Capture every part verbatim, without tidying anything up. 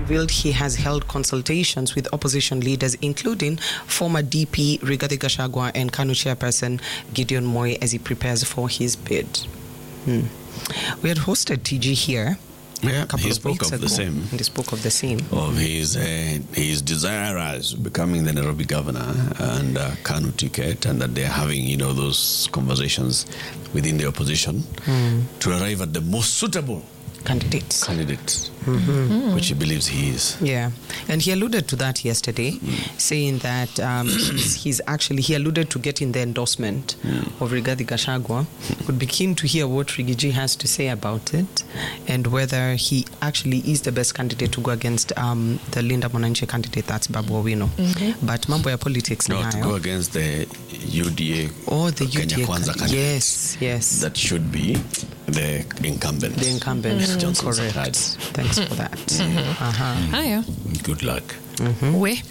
revealed he has held consultations with opposition leaders, including former D P Rigathi Gachagua and KANU chairperson Gideon Moi, as he prepares for his bid. Hmm. We had hosted T G here. Yeah, a couple he of spoke weeks of ago, the same. And he spoke of the same. Of his uh, his desire as becoming the Nairobi governor and uh, KANU ticket, and that they're having, you know, those conversations within the opposition mm. to arrive at the most suitable candidates. Candidates, mm-hmm. Mm. which he believes he is. Yeah, and he alluded to that yesterday, mm. saying that um, he's, he's actually, he alluded to getting the endorsement mm. of Rigathi Gachagua. Would be keen to hear what Rigiji has to say about it and whether he actually is the best candidate to go against um, the Linda Mwananchi candidate, that's Babu Owino. Mm-hmm. But mambo ya politics no, nayo. To go against the U D A or the Kenya U D A Kwanza candidate. Yes, yes. That should be the incumbent. The incumbent. Mm. Johnson Correct. Sakaja. Thanks for that. Mm-hmm. Uh-huh. Hiya. Good luck. Mm-hmm. We.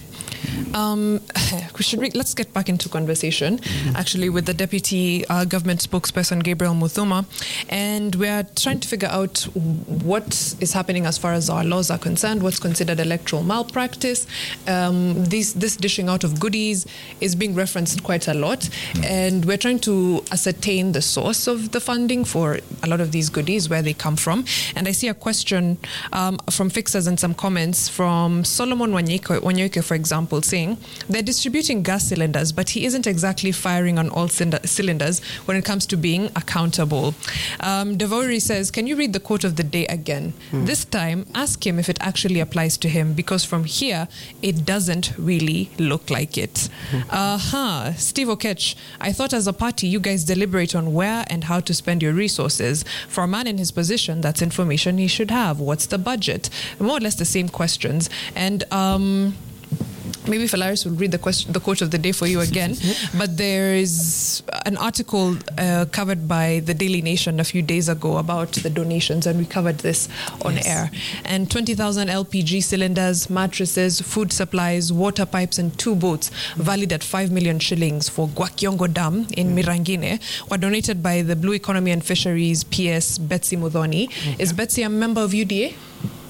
Um, we should re- let's get back into conversation mm-hmm. actually with the deputy uh, government spokesperson Gabriel Muthuma, and we are trying to figure out what is happening as far as our laws are concerned, what's considered electoral malpractice. Um, this this dishing out of goodies is being referenced quite a lot, mm-hmm. and we're trying to ascertain the source of the funding for a lot of these goodies, where they come from. And I see a question um, from Fixers and some comments from Solomon Wanyeke, Wanyeke, for example, saying they're distributing gas cylinders, but he isn't exactly firing on all cylinder- cylinders when it comes to being accountable. Um, Devori says, can you read the quote of the day again? Mm. This time, ask him if it actually applies to him, because from here, it doesn't really look like it. Mm. Uh-huh. Steve Okech, I thought as a party, you guys deliberate on where and how to spend your resources. For a man in his position, that's information he should have. What's the budget? More or less the same questions. And um maybe Phalaris will read the question, the quote of the day for you again. But there is an article uh, covered by the Daily Nation a few days ago about the donations, and we covered this on yes. air. And twenty thousand L P G cylinders, mattresses, food supplies, water pipes, and two boats valued at five million shillings for Gwakyongo Dam in Mirangine were donated by the Blue Economy and Fisheries P S Betsy Mudhoni. Okay. Is Betsy a member of U D A?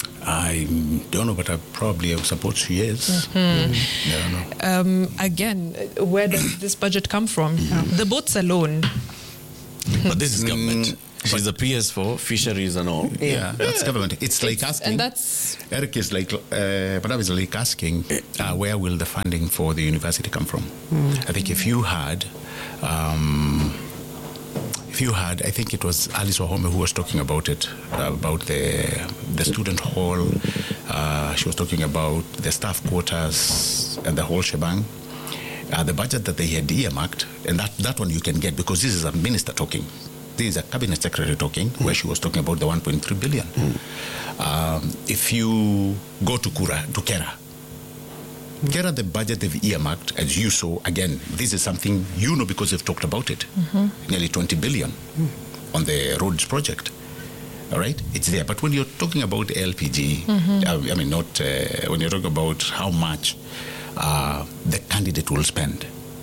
I don't know, but I probably suppose she is. Mm-hmm. Mm, I don't know. Um, again, where does this budget come from? Mm. The boats alone. But this is government. Mm. She's a P S for fisheries and all. Yeah, yeah. That's government. It's like it's, asking. And that's Eric is like, uh, but I was like asking, uh, where will the funding for the university come from? Mm. I think if you had. Um, If you had, I think it was Alice Wahome who was talking about it, uh, about the the student hall. Uh, she was talking about the staff quarters and the whole shebang. Uh, the budget that they had earmarked, and that, that one you can get because this is a minister talking. This is a cabinet secretary talking, mm. where she was talking about the one point three billion. Mm. Um, if you go to Kura, to Kera, Kera, the budget they've earmarked, as you saw, again, this is something you know because they've talked about it. Mm-hmm. Nearly twenty billion mm. on the roads project. All right? It's there. But when you're talking about L P G, mm-hmm. uh, I mean, not, uh, when you're talking about how much uh, the candidate will spend,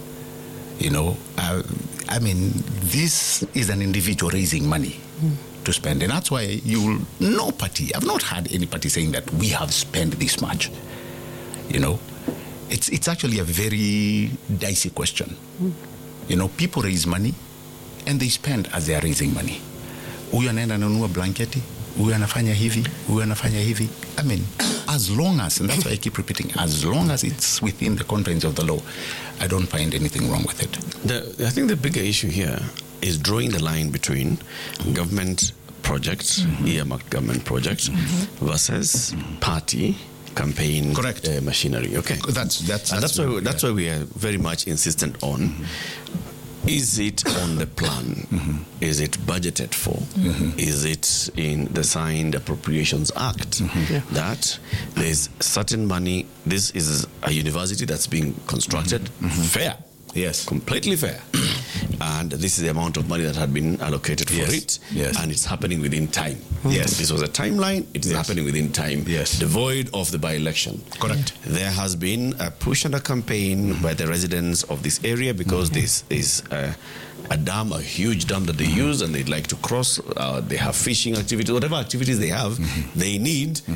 you know, uh, I mean, this is an individual raising money mm. to spend. And that's why you will, no party, I've not heard any party saying that we have spent this much, you know. It's it's actually a very dicey question. Mm. You know, people raise money and they spend as they are raising money. Huyu anaenda ananunua blanketi, huyu anafanya hivi, huyu anafanya hivi. I mean, as long as, and that's why I keep repeating, as long as it's within the confines of the law, I don't find anything wrong with it. The, I think the bigger issue here is drawing the line between government projects, mm-hmm. earmarked government projects, mm-hmm. versus party campaign Correct. Uh, machinery. Okay, that's that's and that's, that's why yeah. that's why we are very much insistent on. Mm-hmm. Is it on the plan? Mm-hmm. Is it budgeted for? Mm-hmm. Is it in the Signed Appropriations Act mm-hmm. yeah. that there's certain money? This is a university that's being constructed mm-hmm. fair. Yes, completely fair. And this is the amount of money that had been allocated for yes. it. Yes. And it's happening within time. Yes. This was a timeline. It is yes. happening within time. Yes. Devoid of the by-election. Correct. There has been a push and a campaign mm-hmm. by the residents of this area because mm-hmm. this is a, a dam, a huge dam that they mm-hmm. use, and they'd like to cross. Uh, they have fishing activities, whatever activities they have, mm-hmm. they need mm-hmm.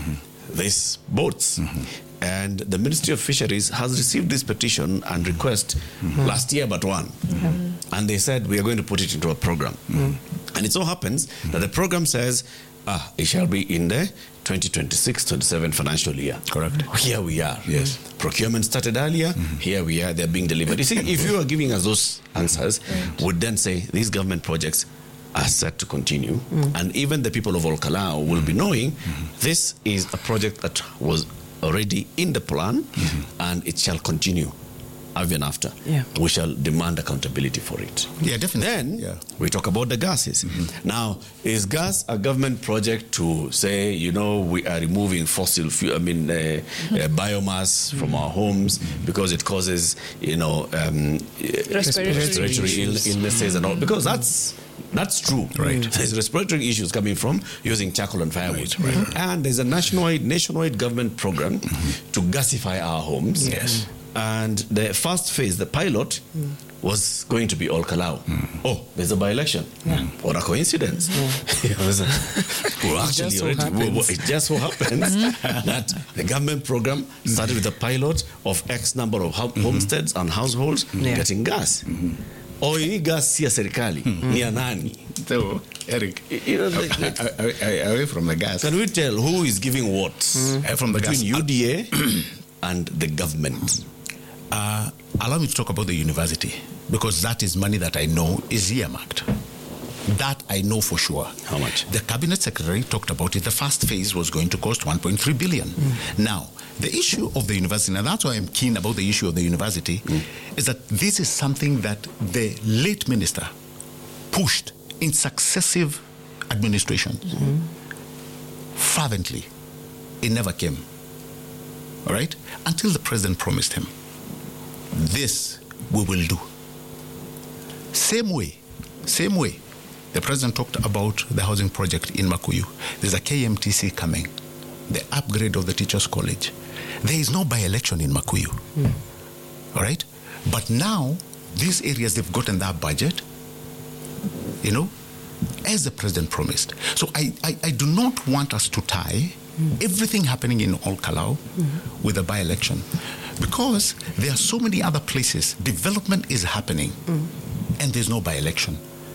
these boats. Mm-hmm. And the Ministry of Fisheries has received this petition and request mm-hmm. last year but one. Mm-hmm. And they said, we are going to put it into a program. Mm-hmm. And it so happens mm-hmm. that the program says, ah, it shall be in the twenty twenty-six twenty-seven financial year. Correct. Here we are. Yes. Procurement started earlier. Mm-hmm. Here we are. They're being delivered. You see, if you are giving us those answers, right. would then say these government projects are set to continue. Mm-hmm. And even the people of Ol Kalou will mm-hmm. be knowing mm-hmm. this is a project that was already in the plan mm-hmm. and it shall continue even after. Yeah. We shall demand accountability for it. Yeah, definitely. Then yeah. we talk about the gases. Mm-hmm. Now, is gas a government project to say, you know, we are removing fossil fuel, I mean, uh, mm-hmm. uh, biomass mm-hmm. from our homes mm-hmm. because it causes, you know, um, respiratory, respiratory Ill- illnesses mm-hmm. and all? Because that's That's true. Right. There's respiratory issues coming from using charcoal and firewood. Right, right. And there's a nationwide, nationwide government program mm-hmm. to gasify our homes. Yes. And the first phase, the pilot, mm. was going to be Ol Kalou. Mm. Oh, there's a by-election. Yeah. What a coincidence. Yeah. well, actually, it, just already, so well, it just so happens that the government program started with a pilot of X number of ho- homesteads and households yeah. getting gas. Mm-hmm. Oh, hii gas si ya serikali, mm-hmm. ni ya nani? So, Eric, you know, like, like, away from the gas. Can we tell who is giving what mm-hmm. from the between gas. U D A and the government? Uh, allow me to talk about the university, because that is money that I know is earmarked. That I know for sure. How much? The cabinet secretary talked about it. The first phase was going to cost one point three billion. Mm. Now, the issue of the university, and that's why I'm keen about the issue of the university, mm. is that this is something that the late minister pushed in successive administrations mm. fervently. It never came. All right? Until the president promised him, this we will do. Same way, same way. The president talked about the housing project in Makuyu. There's a K M T C coming, the upgrade of the teachers' college. There is no by-election in Makuyu. Mm. All right? But now, these areas, they've gotten that budget, you know, as the president promised. So I, I, I do not want us to tie mm. everything happening in Ol Kalou mm. with a by-election, because there are so many other places development is happening mm. and there's no by-election.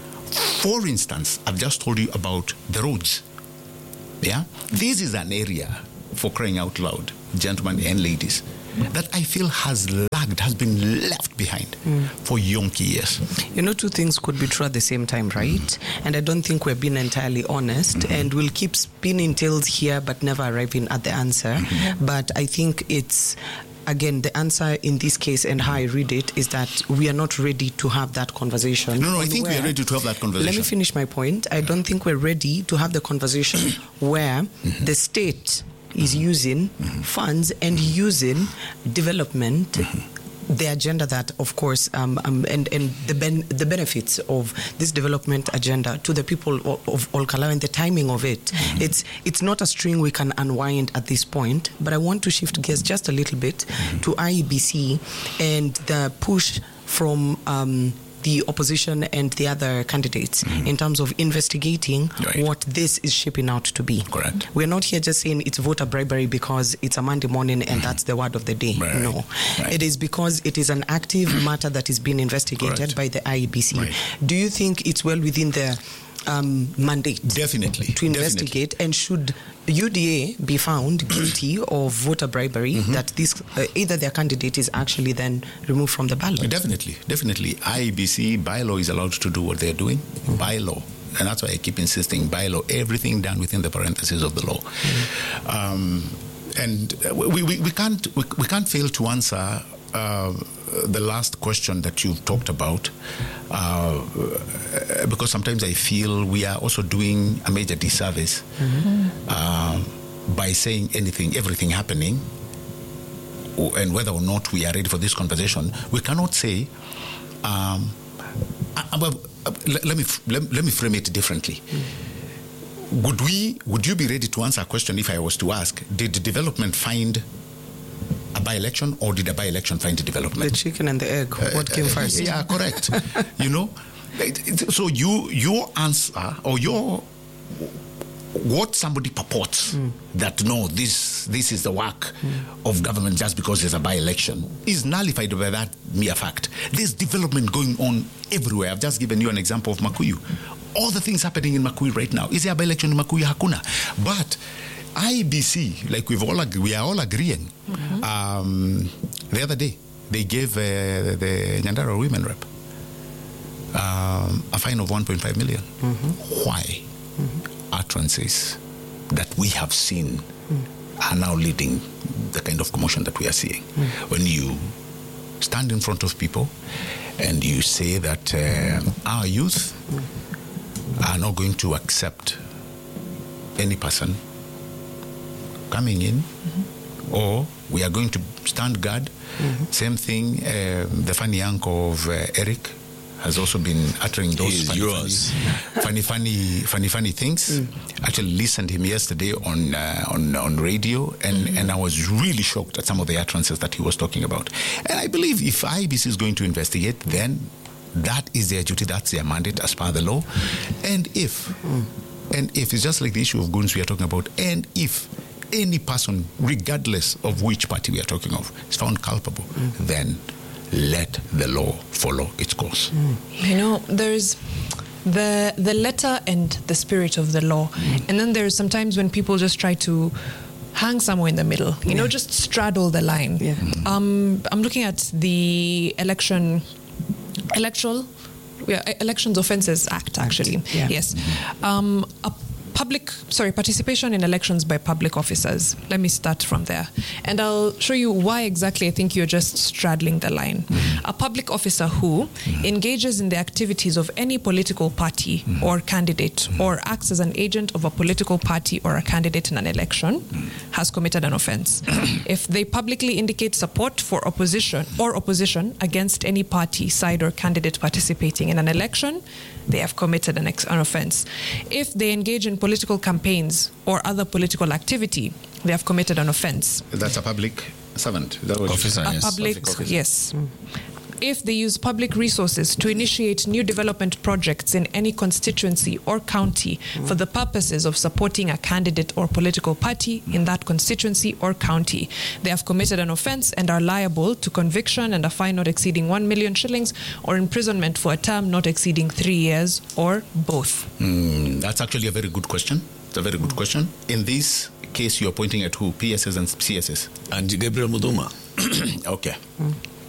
For instance, I've just told you about the roads. Yeah? This is an area, for crying out loud, gentlemen and ladies, that I feel has lagged, has been left behind mm. for yonky years. You know, two things could be true at the same time, right? Mm. And I don't think we're being entirely honest, mm-hmm. and we'll keep spinning tails here but never arriving at the answer. Mm-hmm. But I think it's... Again, the answer in this case and how I read it is that we are not ready to have that conversation. No, no, I think we are ready to have that conversation. Let me finish my point. I don't think we're ready to have the conversation where mm-hmm. the state is using mm-hmm. funds and using development, mm-hmm. the agenda that, of course, um, um, and, and the ben- the benefits of this development agenda to the people of, of Ol Kalou and the timing of it. Mm-hmm. It's it's not a string we can unwind at this point, but I want to shift gears just a little bit mm-hmm. to I E B C and the push from um, the opposition and the other candidates mm-hmm. in terms of investigating right. what this is shaping out to be. Correct. We're not here just saying it's voter bribery because it's a Monday morning and mm-hmm. that's the word of the day. Right. No. Right. It is because it is an active matter that is being investigated Correct. by the I E B C. Right. Do you think it's well within the um, mandate Definitely. to investigate? Definitely. And should U D A be found guilty of voter bribery, mm-hmm. that this uh, either their candidate is actually then removed from the ballot? Definitely, definitely. I E B C bylaw is allowed to do what they're doing. Mm-hmm. Bylaw. And that's why I keep insisting bylaw, everything done within the parentheses of the law. Mm-hmm. Um, and we, we, we can't we, we can't fail to answer uh, the last question that you've talked about, uh, because sometimes I feel we are also doing a major disservice mm-hmm. uh, by saying anything, everything happening, and whether or not we are ready for this conversation. We cannot say, um, uh, well, uh, let, let me let, let me frame it differently. Mm. Would we? Would you be ready to answer a question if I was to ask? Did development find a by-election, or did a by-election find a development? The chicken and the egg. What came first? Uh, yeah, correct. You know, so you your answer or your what somebody purports mm. that no, this this is the work mm. of government just because there's a by-election is nullified by that mere fact. There's development going on everywhere. I've just given you an example of Makuyu. All the things happening in Makuyu right now. Is there a by-election in Makuyu? Hakuna. But I B C, like we've all ag- we are all agreeing, mm-hmm. um, the other day they gave uh, the Nyandarua women rep um, a fine of one point five million. Mm-hmm. Why? Mm-hmm. Utterances that we have seen mm. are now leading the kind of commotion that we are seeing. Mm. When you stand in front of people and you say that uh, our youth mm. are not going to accept any person coming in, mm-hmm. or we are going to stand guard. Mm-hmm. Same thing, uh, the funny uncle of uh, Eric has also been uttering those funny funny, funny, funny, funny, funny things. Mm. Actually listened to him yesterday on uh, on on radio, and, mm-hmm. and I was really shocked at some of the utterances that he was talking about. And I believe if I B C is going to investigate, then that is their duty, that's their mandate as per the law. And if, mm. and if it's just like the issue of goons we are talking about, and if any person, regardless of which party we are talking of, is found culpable, mm. then let the law follow its course. Mm. You know, there's the the letter and the spirit of the law. Mm. And then there's sometimes when people just try to hang somewhere in the middle, you yeah. know, just straddle the line. Yeah. Mm. Um, I'm looking at the election, electoral, yeah, Elections Offences Act, actually. Yeah. Yes. Mm-hmm. Um, a Public, sorry, participation in elections by public officers. Let me start from there. And I'll show you why exactly I think you're just straddling the line. Mm-hmm. A public officer who mm-hmm. engages in the activities of any political party mm-hmm. or candidate mm-hmm. or acts as an agent of a political party or a candidate in an election mm-hmm. has committed an offense. If they publicly indicate support for opposition or opposition against any party, side, or candidate participating in an election, they have committed an, ex- an offense. If they engage in political campaigns or other political activity, they have committed an offense. That's a public servant. That was officer, a yes. public, public officer. yes. Mm. If they use public resources to initiate new development projects in any constituency or county mm. for the purposes of supporting a candidate or political party mm. in that constituency or county, they have committed an offense and are liable to conviction and a fine not exceeding one million shillings or imprisonment for a term not exceeding three years or both. Mm, that's actually a very good question. It's a very good mm. question. In this case, you're pointing at who? P S S and C S S? And Gabriel Muthuma. Okay. Mm.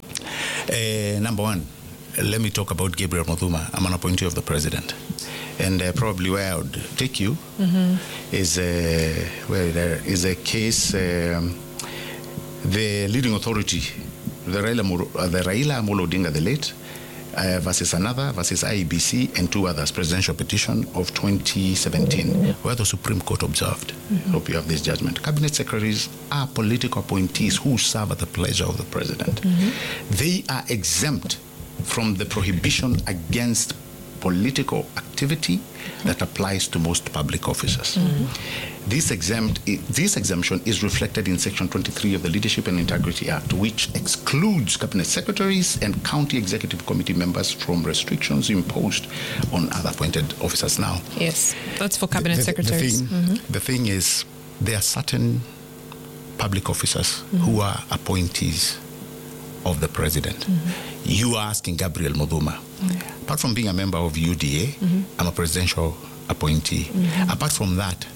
Uh, number one, let me talk about Gabriel Muthuma. I'm an appointee of the president. And uh, probably where I would take you mm-hmm. is, uh, where there is a case, um, the leading authority, the Raila, Muro, uh, the Raila Amolo Odinga, the late, uh, versus another, versus I E B C and two others, presidential petition of twenty seventeen, mm-hmm. where the Supreme Court observed, mm-hmm. hope you have this judgment, cabinet secretaries are political appointees who serve at the pleasure of the president. Mm-hmm. They are exempt from the prohibition against political activity that applies to most public officers. Mm-hmm. This exempt, this exemption is reflected in Section twenty-three of the Leadership and Integrity Act, which excludes cabinet secretaries and county executive committee members from restrictions imposed on other appointed officers. Now, yes, that's for cabinet the, the, secretaries. The thing, mm-hmm. the thing is, there are certain public officers mm-hmm. who are appointees of the president. Mm-hmm. You are asking Gabriel Muthuma. Mm-hmm. Apart from being a member of U D A, mm-hmm. I'm a presidential appointee. Mm-hmm. Apart from that,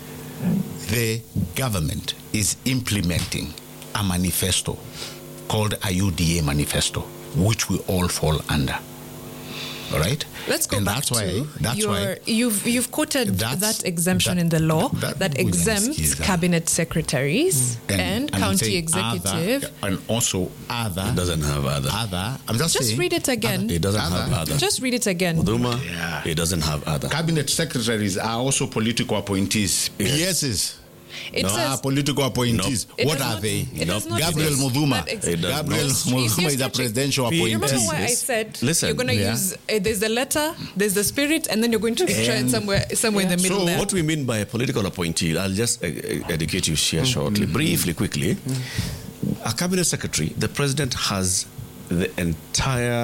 the government is implementing a manifesto called a U D A manifesto, which we all fall under. All right. Let's go and back that's to why, that's your, why you've you've quoted that exemption that, in the law that, that, that exempts cabinet secretaries mm. and, and, and county executive other, and also other. It doesn't have other. Other. I'm just, just saying, read it again. Other. It doesn't other. have other. Just read it again. Muthuma, yeah. It doesn't have other. Cabinet secretaries are also political appointees. Yes. P Ss. It no, says, political appointees. Nope. What are not, they? Nope. Gabriel Muthuma. Gabriel Muthuma is a presidential appointee. You remember why I said Listen, you're going to yeah. use uh, there's the letter, there's the spirit, and then you're going to try it somewhere somewhere yeah. in the middle. So there. what we mean by a political appointee, I'll just uh, educate you here mm-hmm. shortly, briefly, quickly. Mm-hmm. A cabinet secretary, the president has the entire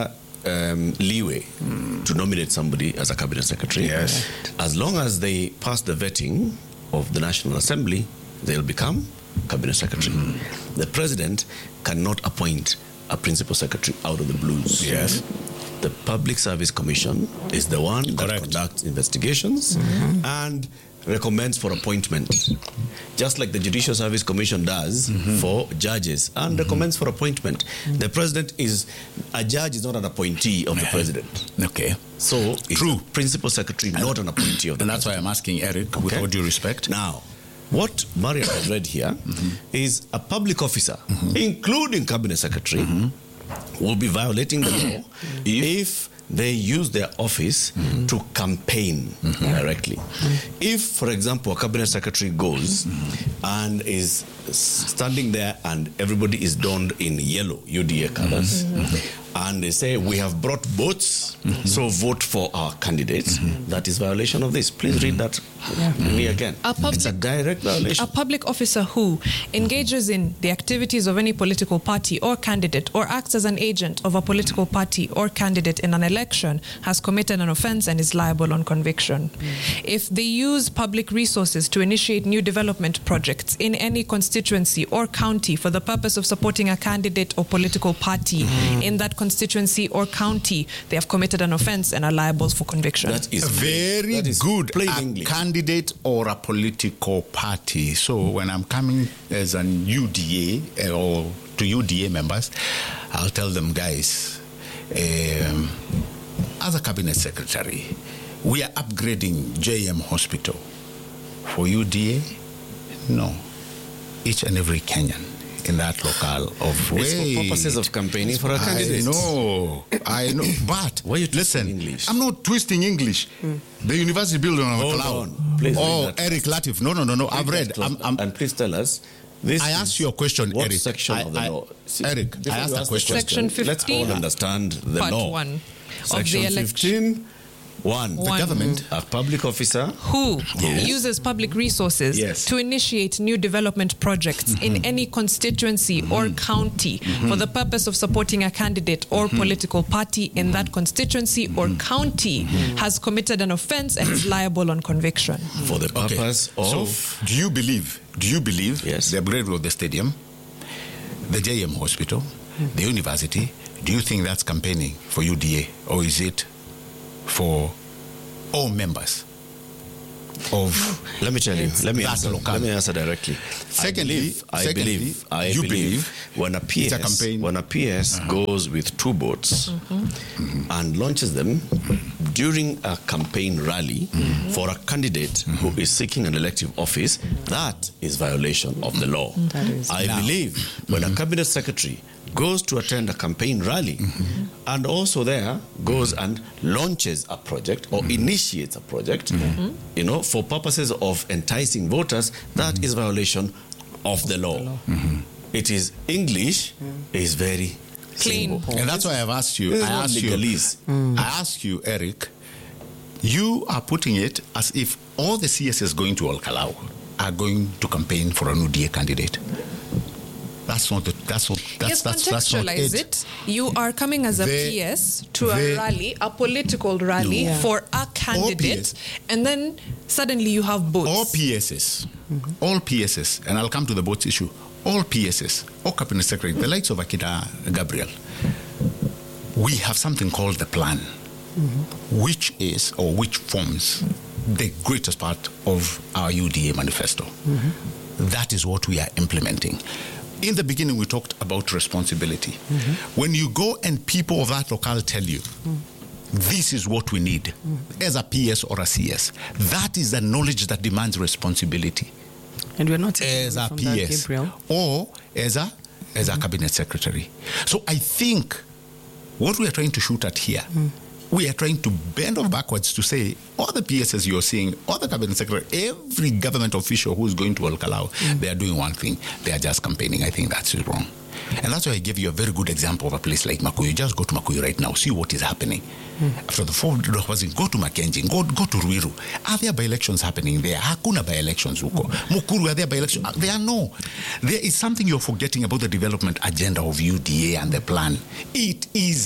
um, leeway mm. to nominate somebody as a cabinet secretary. Yes. As long as they pass the vetting of the National Assembly, they'll become cabinet secretary. Mm. The president cannot appoint a principal secretary out of the blues. Yes. The Public Service Commission is the one that Correct. conducts investigations mm-hmm. and recommends for appointment, just like the Judicial Service Commission does mm-hmm. for judges and mm-hmm. recommends for appointment. Mm-hmm. The president is, a judge is not an appointee of the president. Okay. So, True. It's principal secretary, not an appointee of the And that's president. why I'm asking Eric, with Okay. all due respect. Now, what Maria has read here mm-hmm. is a public officer, mm-hmm. including cabinet secretary, mm-hmm. will be violating the law if they use their office mm-hmm. to campaign mm-hmm. directly. Mm-hmm. If, for example, a cabinet secretary goes mm-hmm. and is standing there and everybody is donned in yellow U D A colors, mm-hmm. and they say, we have brought votes, mm-hmm. so vote for our candidates, mm-hmm. that is violation of this. Please mm-hmm. read that yeah. to me again. A public, it's a direct violation. A public officer who engages in the activities of any political party or candidate or acts as an agent of a political party or candidate in an election has committed an offense and is liable on conviction. Mm-hmm. If they use public resources to initiate new development projects in any constituency or county for the purpose of supporting a candidate or political party mm-hmm. in that constituency or county, they have committed an offense and are liable for conviction. That is very that is good. Plain a English. Candidate or a political party. So when I'm coming as an U D A or to U D A members, I'll tell them, guys, um, as a cabinet secretary, we are upgrading J M Hospital. For U D A, no. Each and every Kenyan in that locale of It's for purposes of campaigning for a candidate. I know, I know, but Why are you listen, twisting English? I'm not twisting English. Mm. The university building on a Hold cloud. on. Please oh, read that. Eric Latif. No, no, no, no. I've read. I'm, I'm, and please tell us. This I asked you a question, what Eric. section I, of the I, law? See, Eric, I before asked you a ask the question. Section Let's all fifteen, understand the Part law. one Section of the election. fifteen. One, One. the government, a public officer who Yes. uses public resources Yes. to initiate new development projects mm-hmm. in any constituency mm-hmm. or county mm-hmm. for the purpose of supporting a candidate or mm-hmm. political party in mm-hmm. that constituency mm-hmm. or county mm-hmm. has committed an offense and is liable on conviction. for the purpose Okay. of. So, do you believe? Do you believe Yes. the upgrade of the stadium, the J M Hospital, mm-hmm. the university? Do you think that's campaigning for U D A, or is it for all members of? Let me tell you. Let me That answer. local. Let me answer directly. Secondly- I believe. I secondly, believe. I you believe, believe when a P S it's a campaign. when a P S Uh-huh. goes with two boats mm-hmm. and launches them during a campaign rally mm-hmm. for a candidate mm-hmm. who is seeking an elective office, that is violation of the law. That is. I Now. believe when mm-hmm. a cabinet secretary goes to attend a campaign rally mm-hmm. and also there goes and launches a project or mm-hmm. initiates a project, mm-hmm. you know, for purposes of enticing voters, that mm-hmm. is violation of the law. Mm-hmm. It is English mm-hmm. is very Clean. simple. And that's why I've asked you. This is I not asked you. legalese. Mm. I asked you, Eric. You are putting it as if all the C S S going to Al-Kalau are going to campaign for a U D A candidate. That's not. The, that's not. That's, yes, that's, that's not contextualize it. it. You are coming as a The- P S to the- a rally, a political rally Yeah. for a candidate, and then suddenly you have boats. All P Ss, mm-hmm. all P Ss, and I'll come to the boats issue. All P Ss, all cabinet secretary, the likes of Akida Gabriel, we have something called the plan, mm-hmm. which is or which forms the greatest part of our U D A manifesto. Mm-hmm. That is what we are implementing. In the beginning, we talked about responsibility. Mm-hmm. When you go and people of that locale tell you, mm. this is what we need mm. as a P S or a C S, that is the knowledge that demands responsibility. And we're not As a from P that, S Gabriel. or as a as a cabinet secretary. So I think what we are trying to shoot at here, mm. we are trying to bend over backwards to say all the P Ss you're seeing, all the cabinet secretary, every government official who is going to Al-Kalau, mm. they are doing one thing. They are just campaigning. I think that's wrong. And that's why I gave you a very good example of a place like Makuyu. Just go to Makuyu right now, see what is happening. Mm. After the four hours, go to Mackenzie, go, go to Ruiru. Are there by-elections happening there? Hakuna by-elections huko. Mukuru, are there by-elections? There are no. There is something you're forgetting about the development agenda of U D A and the plan. It is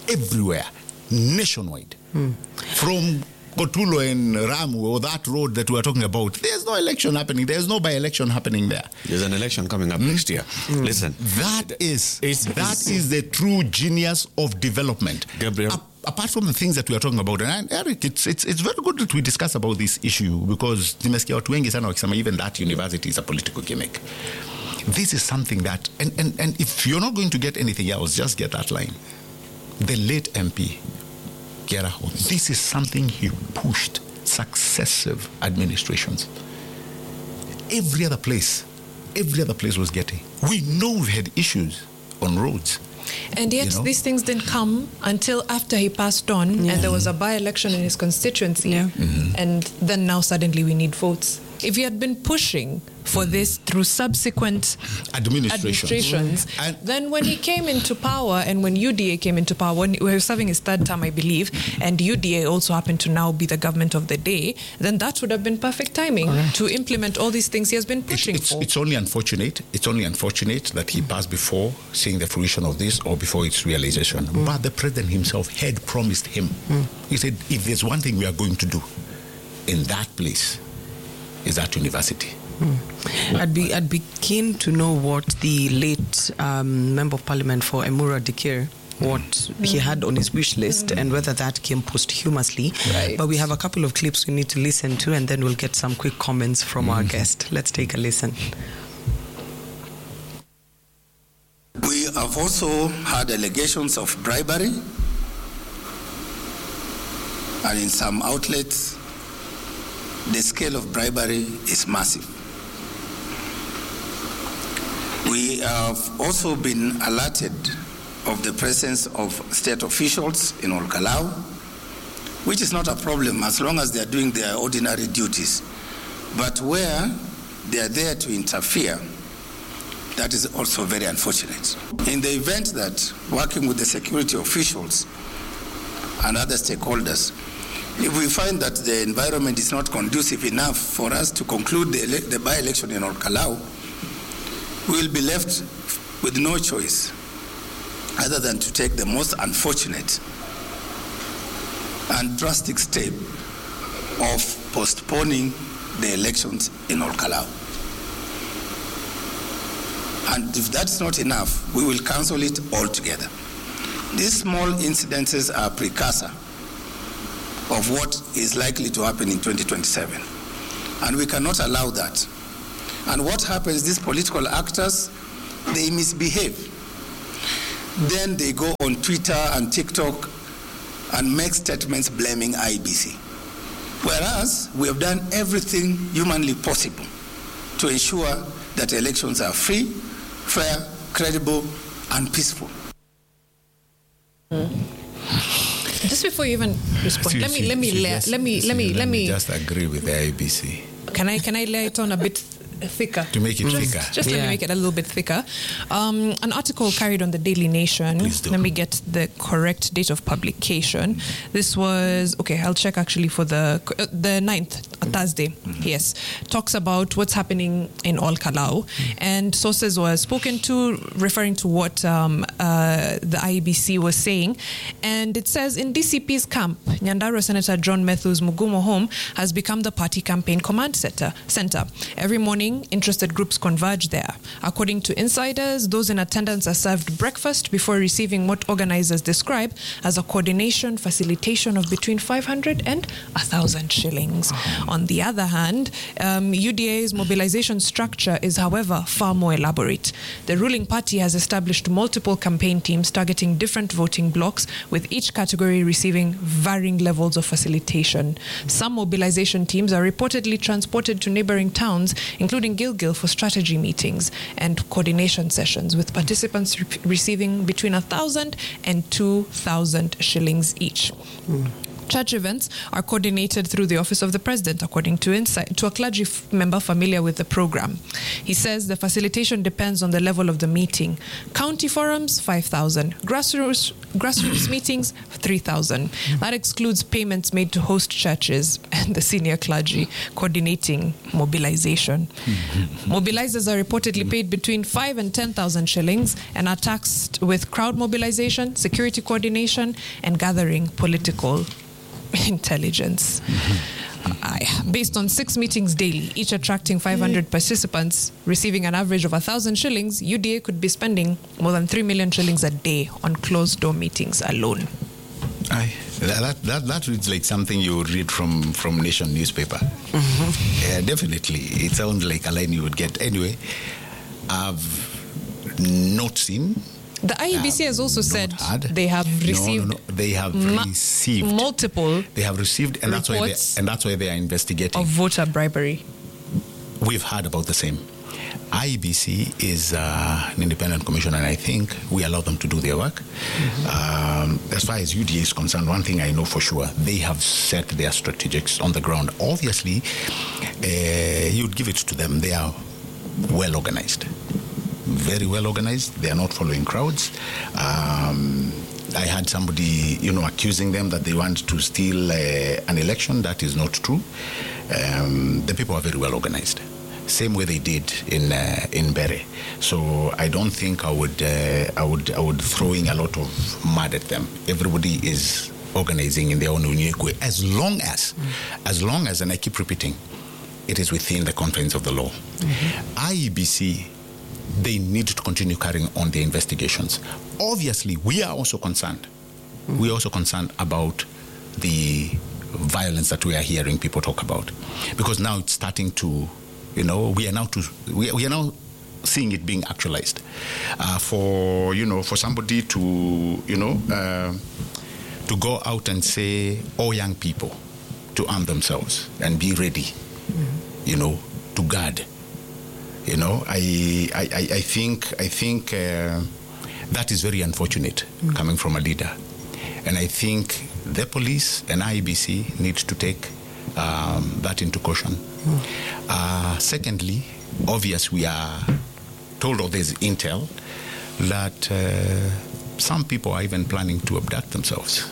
everywhere, nationwide. Mm. From Kotulo and Ramu, or that road that we are talking about, there's no election happening. There's no by-election happening there. There's an election coming up mm. next year. Mm. Listen. That is it's, that it's, is the true genius of development. Gabriel. A- apart from the things that we are talking about, and Eric, it's, it's, it's very good that we discuss about this issue, because nimesikia watu wengi sana wakisema even that university is a political gimmick. This is something that, and, and, and if you're not going to get anything else, just get that line. The late M P, Geraho, this is something he pushed successive administrations. Every other place, every other place was getting. We know we had issues on roads. And yet, you know? These things didn't come until after he passed on, yeah. and there was a by-election in his constituency, yeah. mm-hmm. and then now suddenly we need votes. If he had been pushing for this through subsequent administrations, administrations mm-hmm. then when he came into power, and when U D A came into power, when he was serving his third term, I believe, and U D A also happened to now be the government of the day, then that would have been perfect timing Correct. To implement all these things he has been pushing it's, it's, for. It's only unfortunate. It's only unfortunate that he passed before seeing the fruition of this or before its realization. Mm. But the president himself had promised him. Mm. He said, if there's one thing we are going to do in that place, is that university. Mm. I'd be I'd be keen to know what the late um, member of parliament for Emura Dikir, what mm. he had on his wish list, mm. and whether that came posthumously. Right. But we have a couple of clips we need to listen to, and then we'll get some quick comments from mm. our guest. Let's take a listen. We have also had allegations of bribery, and in some outlets, the scale of bribery is massive. We have also been alerted of the presence of state officials in Ol Kalou, which is not a problem as long as they are doing their ordinary duties. But where they are there to interfere, that is also very unfortunate. In the event that, working with the security officials and other stakeholders, if we find that the environment is not conducive enough for us to conclude the, ele- the by-election in Ol Kalou, we will be left with no choice other than to take the most unfortunate and drastic step of postponing the elections in Ol Kalou. And if that's not enough, we will cancel it altogether. These small incidences are precursor of what is likely to happen in twenty twenty-seven. And we cannot allow that. And what happens, these political actors, they misbehave. Then they go on Twitter and TikTok and make statements blaming I B C. Whereas we have done everything humanly possible to ensure that elections are free, fair, credible, and peaceful. Mm. Just before you even respond, she, let me she, let me she la- just, let me let me let, let me just agree with the I B C. Can I can I lay it on a bit thicker? To make it just, thicker. Just yeah. let me make it a little bit thicker. Um, an article carried on the Daily Nation. Let me get the correct date of publication. This was, okay, I'll check actually for the uh, the ninth, mm-hmm. Thursday. Mm-hmm. Yes. Talks about what's happening in Ol Kalou. Mm-hmm. And sources were spoken to, referring to what um, uh, the I E B C was saying. And it says, in D C P's camp, Nyandarua Senator John Matthews Mugumo home has become the party campaign command center. center. Every morning, interested groups converge there. According to insiders, those in attendance are served breakfast before receiving what organizers describe as a coordination facilitation of between five hundred and one thousand shillings. Uh-huh. On the other hand, um, U D A's mobilization structure is, however, far more elaborate. The ruling party has established multiple campaign teams targeting different voting blocks, with each category receiving varying levels of facilitation. Some mobilization teams are reportedly transported to neighboring towns, including Gilgil, for strategy meetings and coordination sessions, with participants re- receiving between one thousand and two thousand shillings each. Mm. Church events are coordinated through the Office of the President, according to insight, to a clergy f- member familiar with the program. He says the facilitation depends on the level of the meeting. County forums, five thousand. Grassroots grassroots meetings, three thousand. That excludes payments made to host churches and the senior clergy coordinating mobilization. Mobilizers are reportedly paid between five and ten thousand shillings and are taxed with crowd mobilization, security coordination, and gathering political intelligence. Uh, based on six meetings daily, each attracting five hundred participants, receiving an average of one thousand shillings, U D A could be spending more than three million shillings a day on closed-door meetings alone. Aye. That, that, that reads like something you would read from, from Nation newspaper. Mm-hmm. Yeah, definitely. It sounds like a line you would get. Anyway, I've not seen... The I E B C has also said had. they have received no, no, no. They have ma- received multiple They have received, and that's why they, and that's why they are investigating of voter bribery. We've heard about the same. I E B C is uh, an independent commission, and I think we allow them to do their work. Mm-hmm. Um, as far as U D A is concerned, one thing I know for sure, they have set their strategics on the ground. Obviously, uh, you would give it to them. They are well organized. Very well organized. They are not following crowds. Um, I had somebody, you know, accusing them that they want to steal uh, an election. That is not true. Um, the people are very well organized. Same way they did in uh, in Bere. So I don't think I would uh, I would I would throw in a lot of mud at them. Everybody is organizing in their own unique way, as long as, mm. as long as, and I keep repeating, it is within the confines of the law. Mm-hmm. I E B C, they need to continue carrying on their investigations. Obviously, we are also concerned. Mm. We are also concerned about the violence that we are hearing people talk about, because now it's starting to, you know, we are now to we, we are now seeing it being actualized. Uh, for you know, for somebody to you know uh, to go out and say, all young people to arm themselves and be ready, mm. you know, to guard. You know, I, I, I think I think uh, that is very unfortunate mm. coming from a leader, and I think the police and I E B C need to take um, that into caution. Mm. Uh, secondly, obvious we are told, or there's intel that uh, some people are even planning to abduct themselves.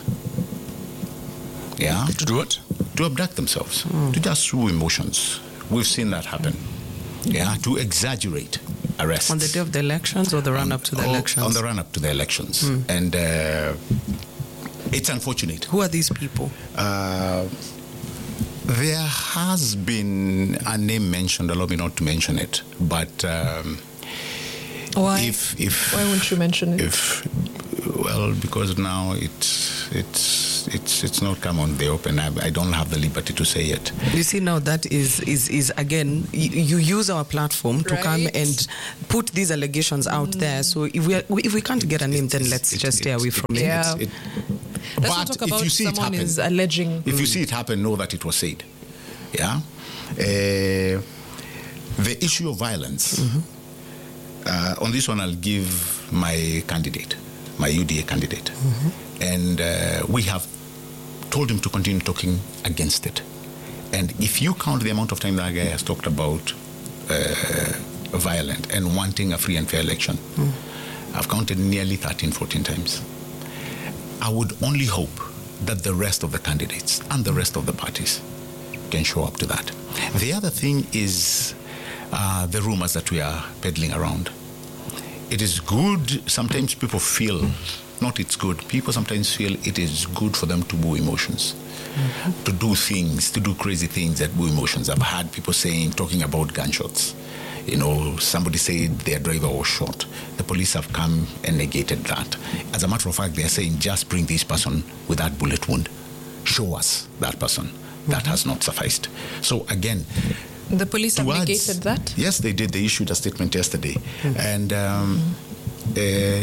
Yeah, to do what? To abduct themselves, mm. to just through emotions. We've seen that happen. Yeah, to exaggerate arrests. On the day of the elections or the run-up to the on, elections? On the run-up to the elections. Mm. And uh, it's unfortunate. Who are these people? Uh, there has been a name mentioned, allow me not to mention it, but... Um, Why? If, if, Why won't you mention it? If, well, because now it's it's it's it's not come on the open. I, I don't have the liberty to say it. You see, now that is is is again, you, you use our platform to right. come and put these allegations out mm. there. So if we are, if we can't get a name, then let's just stay away from it. Yeah. It, Let's but not talk about if you see it someone happen, is alleging. If you see it happen, know that it was said. Yeah. Uh, the issue of violence. Mm-hmm. Uh, on this one, I'll give my candidate, my U D A candidate. Mm-hmm. And uh, we have told him to continue talking against it. And if you count the amount of time that guy has talked about uh, violent and wanting a free and fair election, mm. I've counted nearly thirteen, fourteen times. I would only hope that the rest of the candidates and the rest of the parties can show up to that. The other thing is Uh, the rumors that we are peddling around. It is good, sometimes people feel, not it's good, people sometimes feel it is good for them to boo emotions, mm-hmm. to do things, to do crazy things that boo emotions. I've had people saying, talking about gunshots. You know, somebody said their driver was shot. The police have come and negated that. As a matter of fact, they're saying, just bring this person with that bullet wound. Show us that person. Mm-hmm. That has not sufficed. So again, the police have towards, negated that? Yes, they did. They issued a statement yesterday. Mm-hmm. And um, mm-hmm.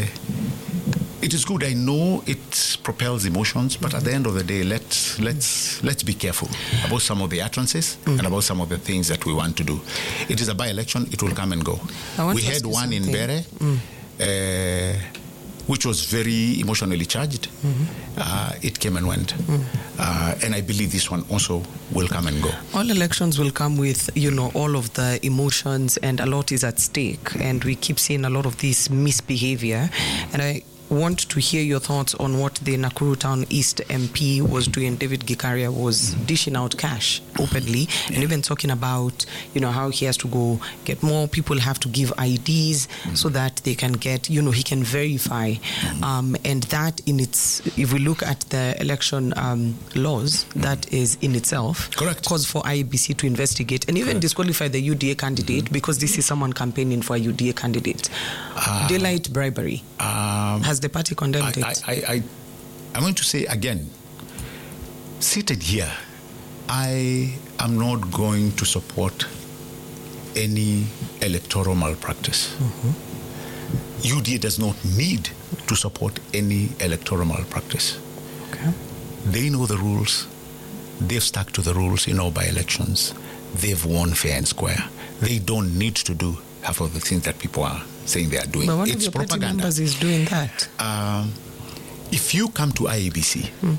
uh, it is good. I know it propels emotions, but at the end of the day, let's let's let's be careful about some of the utterances mm-hmm. and about some of the things that we want to do. It is a by-election. It will come and go. We had one in Bere, mm. uh, which was very emotionally charged. Mm-hmm. Uh, it came and went. Mm. Uh, and I believe this one also will come and go. All elections will come with, you know, all of the emotions, and a lot is at stake. And we keep seeing a lot of this misbehavior. And I want to hear your thoughts on what the Nakuru Town East M P was doing. David Gikaria was dishing out cash openly, and even talking about, you know, how he has to go get more people, have to give I Ds so that they can get, you know, he can verify. Um, and that in its, if we look at the election um, laws, that is in itself Correct. cause for I E B C to investigate and even disqualify the U D A candidate mm-hmm. because this is someone campaigning for a U D A candidate. Uh, Daylight bribery. Um, Has the party condemned I, it? I, I, I, I'm going to say again, seated here, I am not going to support any electoral malpractice. Mm-hmm. U D A does not need to support any electoral malpractice. Okay. They know the rules. They've stuck to the rules in all by-elections. They've won fair and square. They don't need to do half of the things that people are saying they are doing. But one it's of your propaganda. party members is doing that. Um, if you come to I E B C, hmm.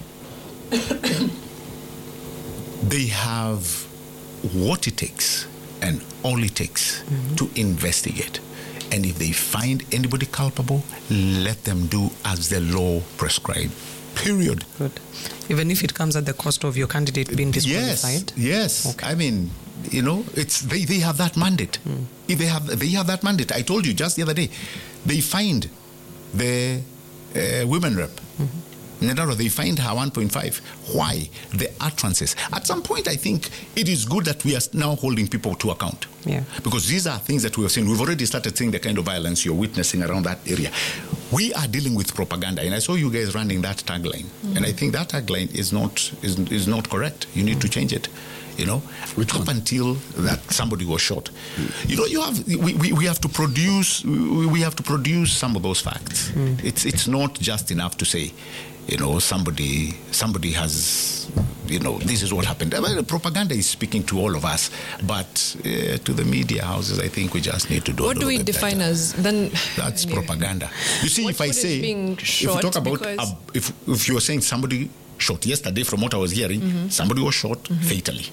they have what it takes and all it takes mm-hmm. to investigate. And if they find anybody culpable, let them do as the law prescribes. Period. Good. Even if it comes at the cost of your candidate being disqualified? Yes, yes. Okay. I mean, you know, it's they, they have that mandate. Mm. If they have they have that mandate. I told you just the other day, they fined the uh, women rep. Mm-hmm. They fined her one point five. Why? The utterances. At some point, I think it is good that we are now holding people to account. Yeah. Because these are things that we have seen. We've already started seeing the kind of violence you're witnessing around that area. We are dealing with propaganda, and I saw you guys running that tagline, mm-hmm. and I think that tagline is not is, is not correct. You need mm-hmm. to change it. You know, Which up one? Until that somebody was shot. Mm. You know, you have we, we, we have to produce we, we have to produce some of those facts. Mm. It's it's not just enough to say, you know, somebody somebody has, you know, this is what happened. I mean, propaganda is speaking to all of us, but uh, to the media houses, I think we just need to do. What do we define better. As then? That's anyway. Propaganda. You see, what, if I say, if you talk about, uh, if if you are saying somebody shot yesterday, from what I was hearing, mm-hmm. somebody was shot mm-hmm. fatally.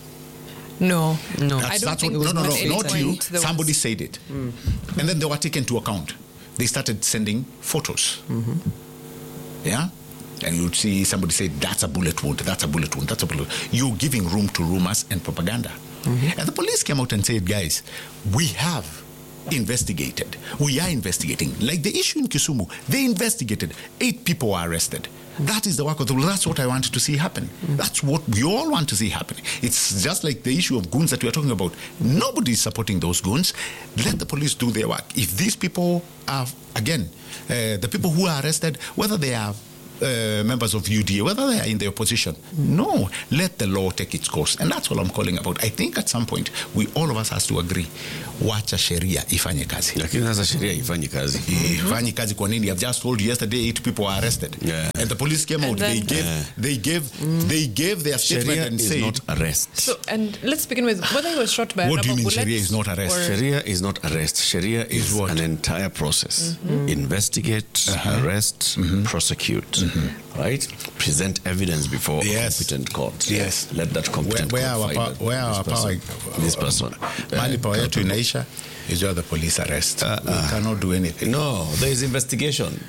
No, no, that's, I don't that's think what, no, no, no, not you. Was... Somebody said it, mm. and then they were taken to account. They started sending photos. Mm-hmm. Yeah. And you'd see somebody say, that's a bullet wound, that's a bullet wound, that's a bullet wound. You're giving room to rumors and propaganda. Mm-hmm. And the police came out and said, guys, we have investigated. We are investigating. Like the issue in Kisumu, they investigated. Eight people were arrested. Mm-hmm. That is the work of the law. That's what I wanted to see happen. Mm-hmm. That's what we all want to see happen. It's just like the issue of goons that we are talking about. Nobody is supporting those goons. Let the police do their work. If these people are, again, uh, the people who are arrested, whether they are Uh, members of U D A, whether they are in the opposition. No, let the law take its course. And that's what I'm calling about. I think at some point, we all of us has to agree, wacha sheria ifanye kazi. Lakini sasa sheria ifanye kazi. Ifanye kazi kwa nini? I've just told you yesterday, eight people were arrested. Yeah. And the police came out. Then, they gave, yeah. they gave, mm. they gave their statement sheria and is said. not arrest. So, and let's begin with whether he was shot by. What do you mean bullets, Sharia is not arrest? Sharia is not arrest. Sharia is, is an entire process. Mm-hmm. Investigate, uh-huh. arrest, mm-hmm. prosecute. Mm-hmm. Right? Present evidence before yes. a competent court. Yes. Let that competent where, where court our find pa- where our this person. Power, this person. Mali uh, power to Inaisha is where the police arrest. Uh, we uh, cannot do anything. No, there is investigation.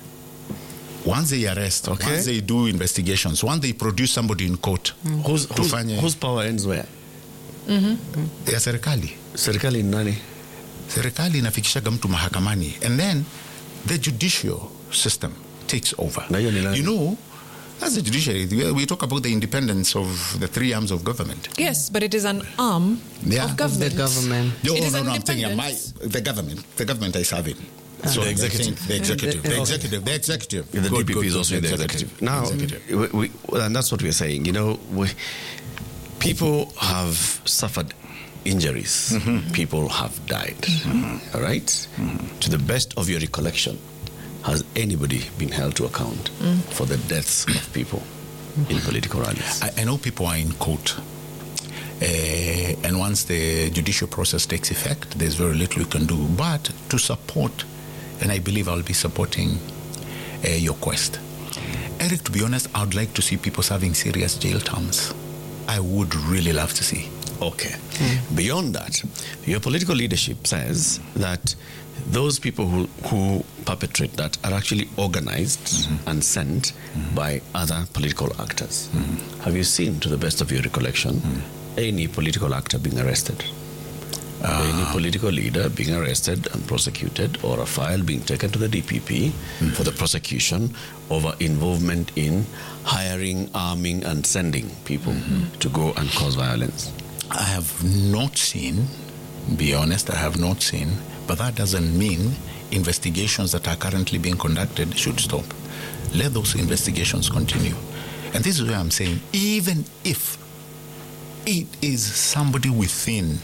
Once they arrest, okay. once they do investigations, once they produce somebody in court. Mm. Who's, who's, whose power ends where? Mm-hmm. Ya serikali. Serikali nani? Serikali inafikishaga mtu mahakamani. And then the judicial system takes over. You know, as the judiciary, we talk about the independence of the three arms of government. Yes, but it is an arm yeah. of government. The government. No, no, no, no I'm saying my, the government. The government I serve in. Uh, so the executive. The executive. The, the executive. The executive. The good, D P P good, is good, also the the executive. executive. Now, executive. We, we, and that's what we're saying. You know, we, people have suffered injuries. Mm-hmm. People have died. Mm-hmm. All right? Mm-hmm. To the best of your recollection, has anybody been held to account mm. for the deaths of people mm. in political rallies? I, I know people are in court. Uh, and once the judicial process takes effect, there's very little you can do. But to support, and I believe I'll be supporting uh, your quest. Eric, to be honest, I would like to see people serving serious jail terms. I would really love to see. Okay. Mm. Beyond that, your political leadership says that those people who, who perpetrate that are actually organized mm-hmm. and sent mm-hmm. by other political actors. Mm-hmm. Have you seen, to the best of your recollection, mm-hmm. any political actor being arrested? Uh, any political leader being arrested and prosecuted, or a file being taken to the D P P mm-hmm. for the prosecution over involvement in hiring, arming, and sending people mm-hmm. to go and cause violence? I have not seen, be honest, I have not seen, but that doesn't mean investigations that are currently being conducted should stop. Let those investigations continue. And this is where I'm saying, even if it is somebody within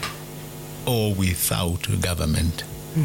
or without government,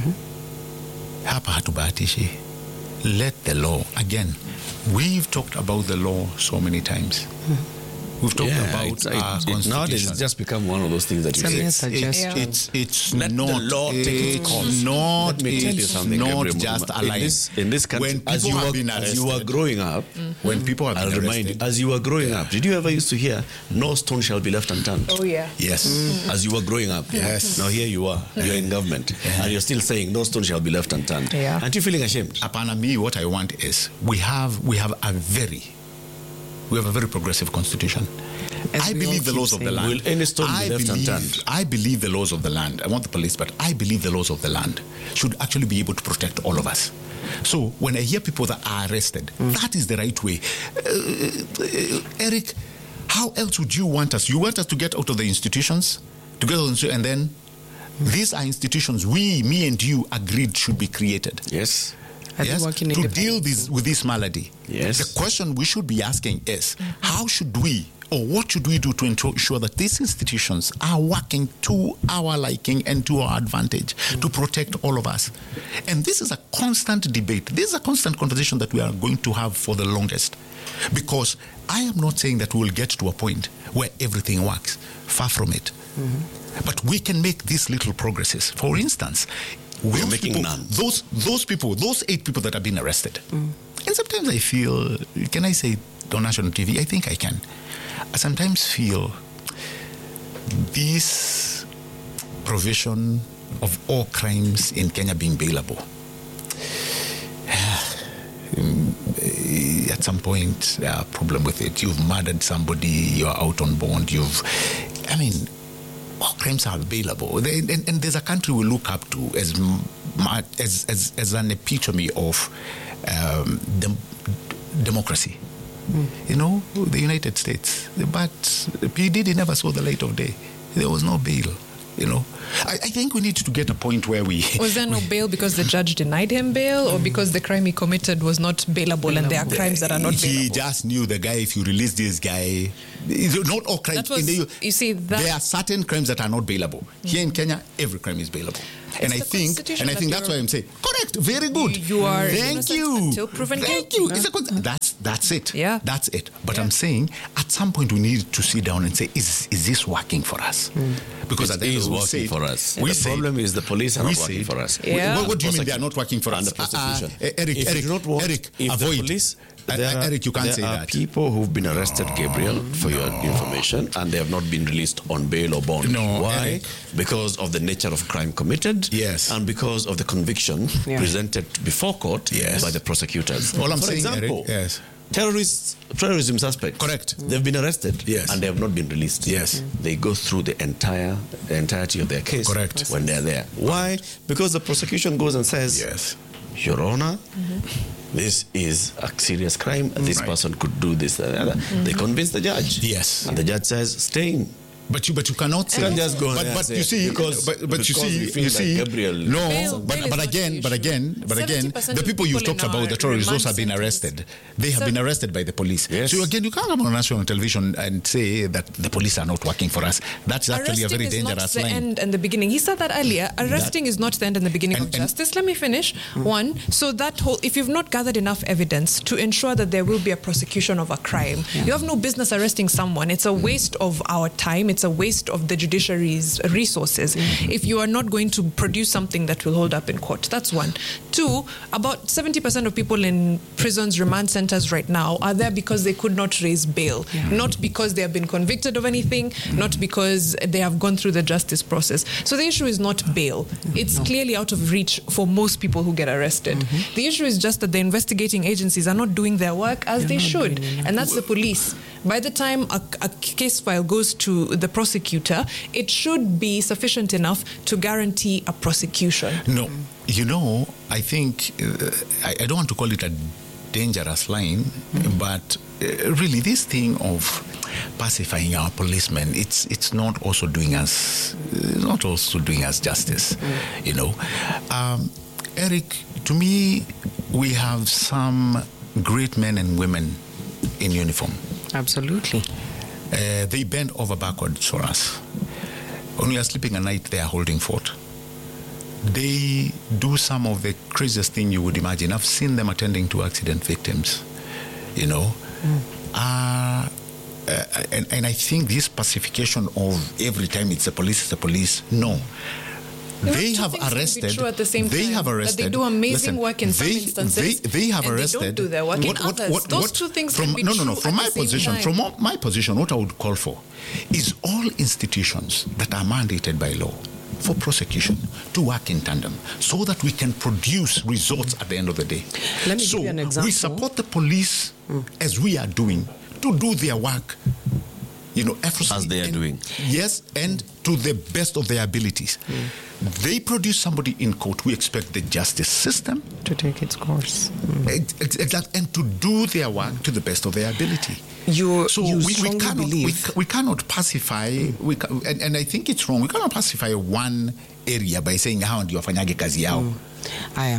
hapa hatubahatishi. Let the law, again, we've talked about the law so many times. We've talked yeah, about it's, our it, constitution. Nowadays, it's just become one of those things that you say. It's, It's, yeah. it's, it's Let not, the law take its it's course. not, Let me tell you it's something, not Gabriel just Muthuma. a line. In this, in this country, when as people you, have were, been as you were arrested, growing up, when people have I'll been remind you, arrested, as you were growing up, did you ever used to hear, no stone shall be left unturned? Oh, yeah. yes, As you were growing up. Yes. Now here you are, you're in government, and you're still saying no stone shall be left unturned. Yeah. Aren't you feeling ashamed? upon me, what I want is we have we have a very we have a very progressive constitution. As I we believe all the keep laws of the saying. land. Will any stone be I left believe, unturned? I believe the laws of the land. I want the police, but I believe the laws of the land should actually be able to protect all of us. So when I hear people that are arrested, mm. that is the right way. Uh, uh, Eric, how else would you want us? You want us to get out of the institutions, to get out of the, and then mm. these are institutions we, me and you, agreed should be created. Yes. Are they Yes, working to independently? deal this, with this malady. Yes. The question we should be asking is, how should we, or what should we do to ensure that these institutions are working to our liking and to our advantage mm. to protect all of us? And this is a constant debate. This is a constant conversation that we are going to have for the longest. Because I am not saying that we will get to a point where everything works. Far from it. Mm-hmm. But we can make these little progresses. For instance, we're making people, none. Those those people, those eight people that have been arrested. Mm. And sometimes I feel, can I say it on national T V? I think I can. I sometimes feel this provision of all crimes in Kenya being bailable. At some point, there are a problem with it. You've murdered somebody, you're out on bond, you've, I mean, all crimes are bailable. They, and, and there's a country we look up to as as as, as an epitome of um, dem- democracy. Mm. You know, the United States. But P D D never saw the light of day. There was no bail. You know, I, I think we need to get a point where we... Was there no bail because the judge denied him bail, or because the crime he committed was not bailable, and there are crimes that are not bailable? He just knew the guy, if you release this guy... Not all crimes. That was, in the, you see, that, there are certain crimes that are not bailable. Mm-hmm. Here in Kenya, every crime is bailable. It's and I the think, and I think that's why I'm saying, correct, very good. You, you are Thank you. until proven Thank guilty. you. It's a con- that's that's it. Yeah. That's it. But Yeah. I'm saying, at some point, we need to sit down and say, is is this working for us? Mm. Because It at the end is of the working day, for us. We The say- problem is the police are we not working say- for us. Yeah. What, what do you mean they are not working for And us? the prosecution. Uh, uh, Eric, if Eric, you do not want, Eric, if avoid. the police, Uh, there are, Eric, you can't there say are that. people who've been arrested, Gabriel, for your information, and they have not been released on bail or bond. No, Why? Eric. Because of the nature of crime committed. Yes. And because of the conviction Yeah. presented before court Yes. by the prosecutors. All I'm For saying, example, Eric, yes. terrorists, terrorism suspects. Correct. They've been arrested. Yes. And they have not been released. Yes. They go through the entire the entirety of their case. Correct. When they're there. Why? Because the prosecution goes and says, Yes. Your Honor, this is a serious crime. This Right. person could do this and the other. They convince the judge. Yes. And the judge says, stay in. But you, but you cannot say. You can't just go But, there but and you say, see, because- but, but you because see, we feel you like see, Gabriel- no. Bail- but, bail is but not again, the but issue. again, but again, seventy percent the of people you people talked in about, our the terrorists, those remand have been centers. arrested. They have So- been arrested by the police. Yes. So again, you can't come on national television and say that the police are not working for us. That's actually Arresting a very is dangerous not the line. end and the beginning. He said that earlier. Arresting is not the end and the beginning And- of and- justice. Let me finish. One, so that whole, if you've not gathered enough evidence to ensure that there will be a prosecution of a crime, you have no business arresting someone. It's a waste of our time. It's a waste of the judiciary's resources if you are not going to produce something that will hold up in court. That's one. Two, about seventy percent of people in prisons, remand centers right now are there because they could not raise bail, yeah. not because they have been convicted of anything, mm-hmm. not because they have gone through the justice process. So the issue is not bail. It's no. clearly out of reach for most people who get arrested. Mm-hmm. The issue is just that the investigating agencies are not doing their work as They're they should, and that's the police. By the time a, a case file goes to the prosecutor, it should be sufficient enough to guarantee a prosecution. No, you know, I think, uh, I, I don't want to call it a dangerous line, mm-hmm. but uh, really this thing of pacifying our policemen, it's it's not also doing us, it's not also doing us justice, mm-hmm. you know. Um, Eric, to me, we have some great men and women in uniform. Absolutely. Uh, they bend over backwards for us. When we are sleeping at night, they are holding fort. They do some of the craziest thing you would imagine. I've seen them attending to accident victims, you know. Mm. Uh, uh, and, and I think this pacification of every time it's the police, it's the police, no. They have arrested. At the same they time, have arrested. They do amazing listen, work in some they, instances. They, they have and arrested. They don't do their work what, in what, others. what, Those what, two things from, can be no, no, no. true From at my the same position, time. from my position, what I would call for is all institutions that are mandated by law for prosecution to work in tandem so that we can produce results at the end of the day. Let me so give you an example. We support the police mm. as we are doing to do their work, you know, effortlessly. As they are and, doing. Yes, and to the best of their abilities. Mm. They produce somebody in court. We expect the justice system to take its course. Mm. Exactly, and to do their work to the best of their ability. You, so you we, strongly we cannot, believe... We, we cannot pacify, mm. we can, and, and I think it's wrong, we cannot pacify one area by saying, how ndio wafanyage kazi yao. Mm. Aya.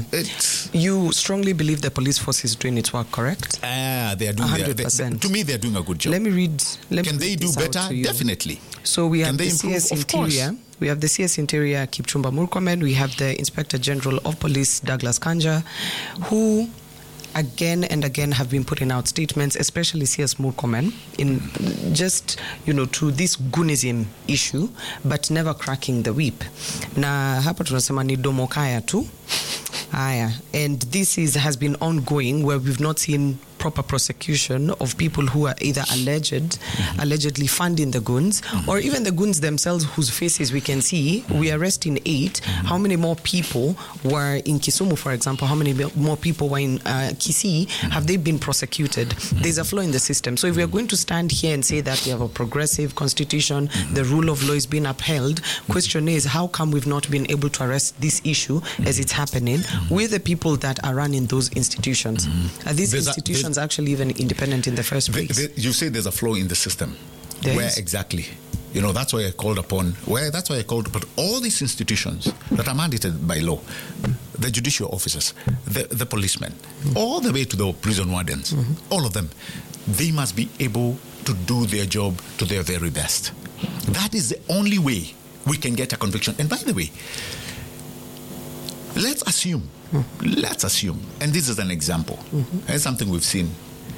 You strongly believe the police force is doing its work, correct? Ah, they are doing one hundred percent. Their, they, to me, they're doing a good job. Let me read. Let Can me they do better? Definitely. So we have Can the C S Interior. Course. We have the C S Interior, Kipchumba Murkomen. We have the Inspector General of Police, Douglas Kanja, who again and again have been putting out statements, especially C S Murkomen, in just, you know, to this goonism issue, but never cracking the whip. Na hapa tunasema ni domokaya tu. Aya. And this is has been ongoing where we've not seen proper prosecution of people who are either alleged, mm-hmm. allegedly funding the goons, mm-hmm. or even the goons themselves whose faces we can see. Mm-hmm. We arresting eight. Mm-hmm. How many more people were in Kisumu, for example? How many more people were in uh, Kisii? Mm-hmm. Have they been prosecuted? Mm-hmm. There's a flaw in the system. So if we are going to stand here and say that we have a progressive constitution, mm-hmm. the rule of law is being upheld, mm-hmm. question is, how come we've not been able to arrest this issue mm-hmm. as it's happening mm-hmm. with the people that are running those institutions? Mm-hmm. Are these there's institutions a, actually even independent in the first place? The, the, you say there's a flaw in the system. There where is. Exactly? You know, that's why I called upon, where that's why I called upon all these institutions that are mandated by law, the judicial officers, the, the policemen, mm-hmm. all the way to the prison wardens, mm-hmm. all of them, they must be able to do their job to their very best. That is the only way we can get a conviction. And by the way, let's assume, mm-hmm. let's assume, and this is an example, mm-hmm. and something we've seen